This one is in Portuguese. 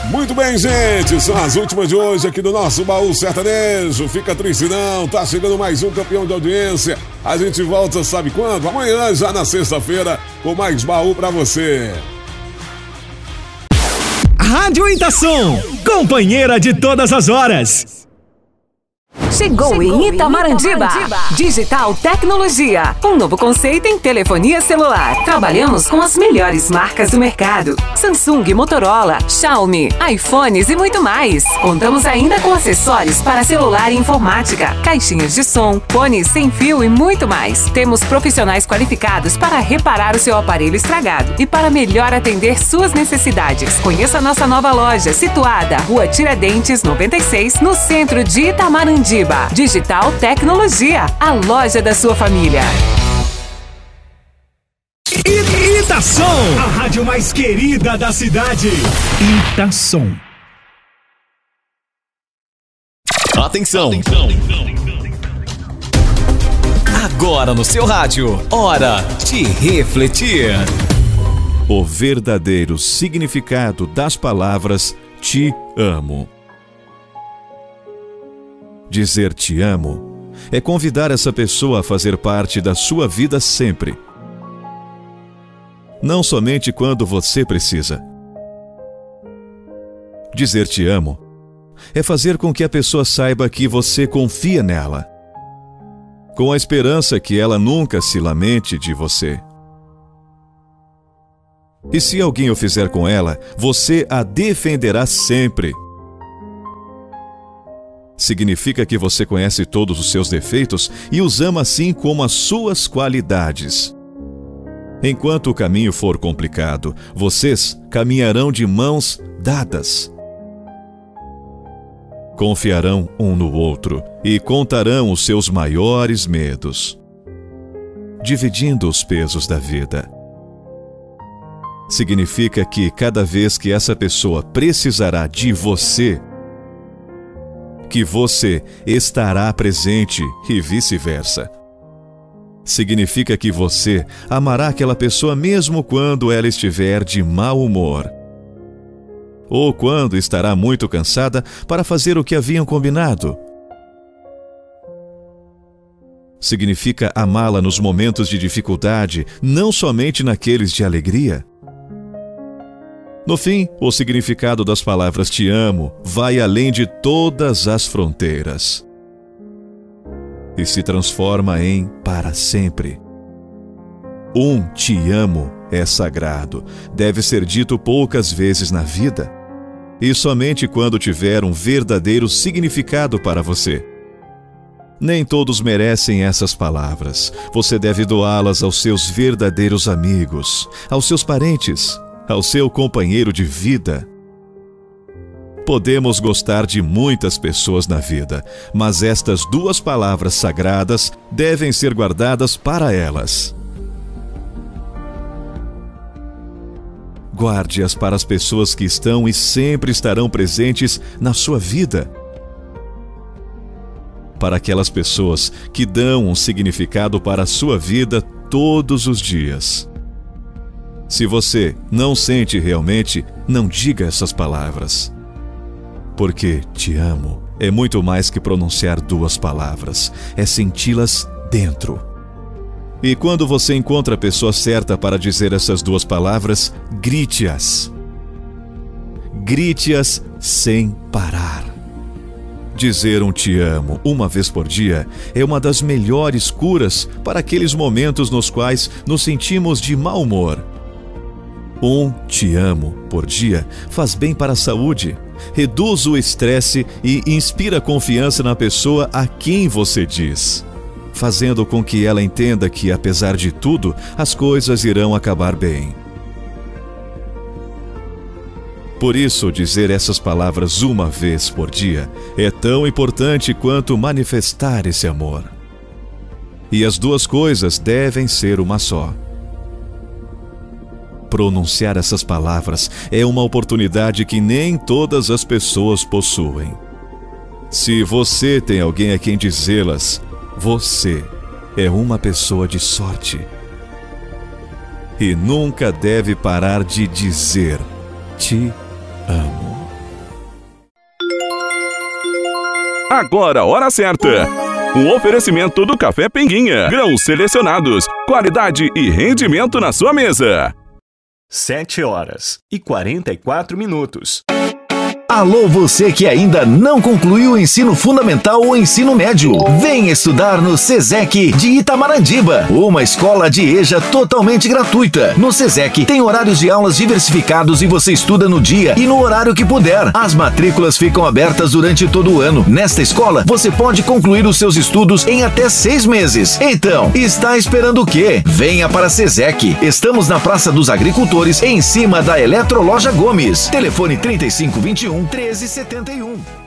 Muito bem, gente, são as últimas de hoje aqui do nosso Baú Sertanejo. Fica triste não, tá chegando mais um campeão de audiência. A gente volta, sabe quando? Amanhã, já na sexta-feira, com mais baú pra você. Rádio Itação, companheira de todas as horas. Chegou em Itamarandiba. Digital Tecnologia, um novo conceito em telefonia celular. Trabalhamos com as melhores marcas do mercado: Samsung, Motorola, Xiaomi, iPhones e muito mais. Contamos ainda com acessórios para celular e informática, caixinhas de som, fones sem fio e muito mais. Temos profissionais qualificados para reparar o seu aparelho estragado e para melhor atender suas necessidades. Conheça a nossa nova loja, situada Rua Tiradentes 96, no centro de Itamarandiba. Digital Tecnologia, a loja da sua família. Itação, a rádio mais querida da cidade. Itação. Atenção. Agora no seu rádio, hora de refletir. O verdadeiro significado das palavras te amo. Dizer te amo é convidar essa pessoa a fazer parte da sua vida sempre. Não somente quando você precisa. Dizer te amo é fazer com que a pessoa saiba que você confia nela, com a esperança que ela nunca se lamente de você. E se alguém o fizer com ela, você a defenderá sempre. Significa que você conhece todos os seus defeitos e os ama assim como as suas qualidades. Enquanto o caminho for complicado, vocês caminharão de mãos dadas. Confiarão um no outro e contarão os seus maiores medos, dividindo os pesos da vida. Significa que cada vez que essa pessoa precisará de você, que você estará presente e vice-versa. Significa que você amará aquela pessoa mesmo quando ela estiver de mau humor, ou quando estará muito cansada para fazer o que haviam combinado. Significa amá-la nos momentos de dificuldade, não somente naqueles de alegria. No fim, o significado das palavras te amo vai além de todas as fronteiras e se transforma em para sempre. Um te amo é sagrado, deve ser dito poucas vezes na vida e somente quando tiver um verdadeiro significado para você. Nem todos merecem essas palavras. Você deve doá-las aos seus verdadeiros amigos, aos seus parentes, ao seu companheiro de vida. Podemos gostar de muitas pessoas na vida, mas estas duas palavras sagradas devem ser guardadas para elas. Guarde-as para as pessoas que estão e sempre estarão presentes na sua vida. Para aquelas pessoas que dão um significado para a sua vida todos os dias. Se você não sente realmente, não diga essas palavras. Porque te amo é muito mais que pronunciar duas palavras, é senti-las dentro. E quando você encontra a pessoa certa para dizer essas duas palavras, grite-as. Grite-as sem parar. Dizer um te amo uma vez por dia é uma das melhores curas para aqueles momentos nos quais nos sentimos de mau humor. Um te amo por dia faz bem para a saúde, reduz o estresse e inspira confiança na pessoa a quem você diz, fazendo com que ela entenda que, apesar de tudo, as coisas irão acabar bem. Por isso, dizer essas palavras uma vez por dia é tão importante quanto manifestar esse amor. E as duas coisas devem ser uma só. Pronunciar essas palavras é uma oportunidade que nem todas as pessoas possuem. Se você tem alguém a quem dizê-las, você é uma pessoa de sorte. E nunca deve parar de dizer: te amo. agora a hora certa. Um oferecimento do Café Pinguinha. Grãos selecionados, qualidade e rendimento na sua mesa. 7h44. Alô, você que ainda não concluiu o ensino fundamental ou ensino médio. Vem estudar no SESEC de Itamarandiba, uma escola de EJA totalmente gratuita. No SESEC tem horários de aulas diversificados e você estuda no dia e no horário que puder. As matrículas ficam abertas durante todo o ano. Nesta escola, você pode concluir os seus estudos em até 6 meses. Então, está esperando o quê? Venha para SESEC. Estamos na Praça dos Agricultores, em cima da Eletroloja Gomes. Telefone 3521 1371.